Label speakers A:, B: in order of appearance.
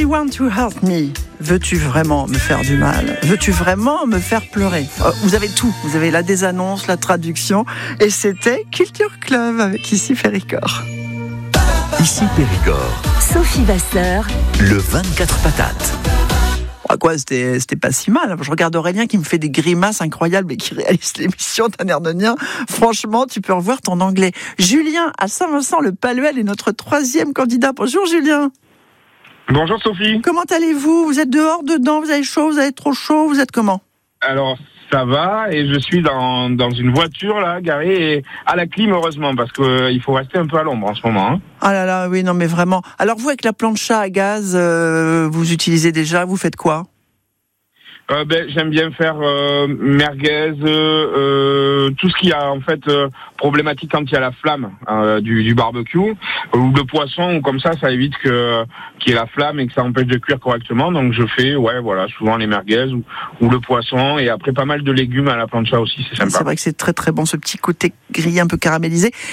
A: really want to hurt me? Veux-tu vraiment me faire du mal? Veux-tu vraiment me faire pleurer? Vous avez tout. Vous avez la désannonce, la traduction. Et c'était Culture Club avec ici Périgord.
B: Ici Périgord.
C: Sophie Vasseur.
B: Le 24 patates.
A: Quoi, c'était pas si mal. Je regarde Aurélien qui me fait des grimaces incroyables et qui réalise l'émission d'un air de nien. Franchement, tu peux revoir ton anglais. Julien à Saint-Vincent-le-Palluel est notre 3e candidat. Bonjour Julien.
D: Bonjour Sophie.
A: Comment allez-vous? Vous êtes dehors, dedans? Vous avez chaud? Vous avez trop chaud? Vous êtes comment?
D: Alors, ça va, et je suis dans une voiture là, garée et à la clim heureusement, parce qu'il faut rester un peu à l'ombre en ce moment. Hein.
A: Ah là là, oui, non mais vraiment. Alors vous, avec la plancha à gaz, vous utilisez déjà, vous faites quoi?
D: J'aime bien faire merguez, tout ce qui a en fait problématique quand il y a la flamme du barbecue, ou le poisson, ou comme ça évite qu'il y ait la flamme et que ça empêche de cuire correctement. Donc je fais, souvent les merguez ou le poisson, et après pas mal de légumes à la plancha aussi, c'est sympa.
A: C'est vrai que c'est très très bon, ce petit côté grillé un peu caramélisé.